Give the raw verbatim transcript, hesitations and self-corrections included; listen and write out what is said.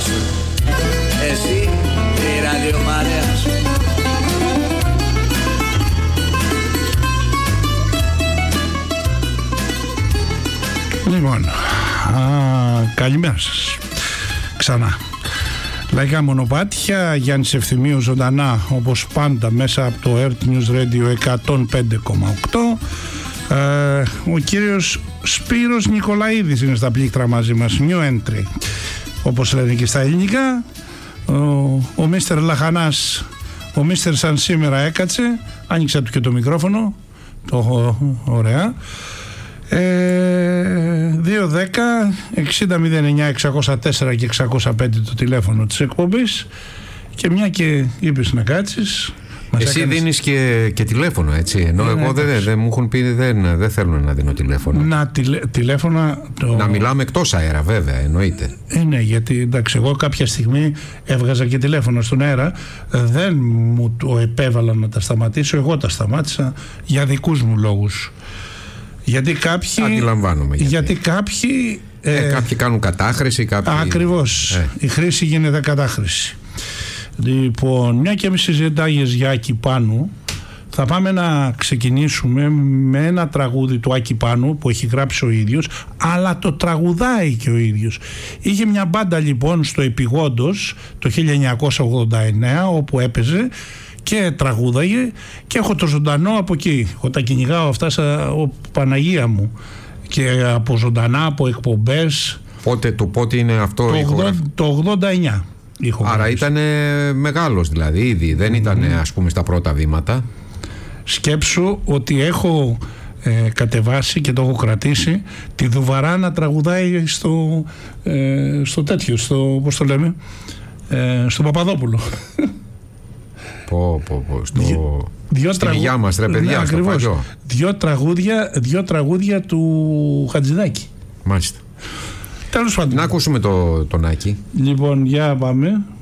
σου. Εσύ και η ραδιομαρέα σου. Λοιπόν, α, καλημέρα σας ξανά. Λαϊκά μονοπάτια, Γιάννης Ευθυμίου ζωντανά όπως πάντα μέσα από το Earth News Radio εκατόν πέντε κόμμα οκτώ. ε, Ο κύριος Σπύρος Νικολαίδης είναι στα πλήκτρα μαζί μας, new entry όπως λένε και στα ελληνικά. Ο, ο Μίστερ Λαχανάς, ο Μίστερ σαν σήμερα έκατσε, άνοιξε του και το μικρόφωνο, το ωραία. Ε, δύο δέκα εξήντα μηδέν εννιά εξακόσια τέσσερα και εξακόσια πέντε το τηλέφωνο της εκπομπής. Και μια και είπες να κάτσεις, εσύ έκανες... δίνεις και, και τηλέφωνο, έτσι. Ενώ ε, εγώ δεν δε, δε, μου έχουν πει δεν, δεν θέλουν να δίνω τηλέφωνο. Να τηλε, τηλέφωνα το... Να μιλάμε εκτός αέρα, βέβαια, εννοείται. Ε, ναι, γιατί εντάξει, εγώ κάποια στιγμή έβγαζα και τηλέφωνο στον αέρα. Δεν μου το επέβαλα να τα σταματήσω. Εγώ τα σταμάτησα για δικούς μου λόγους. Γιατί κάποιοι. Αντιλαμβάνομαι. Γιατί, γιατί κάποιοι. Ε, ε, κάποιοι κάνουν κατάχρηση. Κάποιοι... Ακριβώς. Ε. Η χρήση γίνεται κατάχρηση. Λοιπόν, μια και με συζητάγες για Άκη Πάνου, θα πάμε να ξεκινήσουμε με ένα τραγούδι του Άκη Πάνου που έχει γράψει ο ίδιος, αλλά το τραγουδάει και ο ίδιος. Είχε μια μπάντα λοιπόν στο Επιγόντος το χίλια εννιακόσια ογδόντα εννέα όπου έπαιζε και τραγούδαγε και έχω το ζωντανό από εκεί. Εγώ τα κυνηγάω αυτά σαν ο Παναγία μου και από ζωντανά, από εκπομπές. Πότε, το πότε είναι αυτό? Το, ογδόντα, το ογδόντα εννέα. Άρα ήταν μεγάλος δηλαδή ήδη, δεν ήταν mm. ας πούμε στα πρώτα βήματα. Σκέψου ότι έχω ε, κατεβάσει και το έχω κρατήσει τη Δουβαρά να τραγουδάει στο, ε, στο τέτοιο, στο, πώς το λέμε, ε, στο Παπαδόπουλο. Πω, πω, πω, στο... Δυο στην τραγου... υγειά μας ρε παιδιά, ναι, στο παλιό. Δυο τραγούδια, δυο τραγούδια του Χατζηδάκη. Μάλιστα. Τέλος πάντων. Να ακούσουμε το, τον Άκη. Λοιπόν, για πάμε.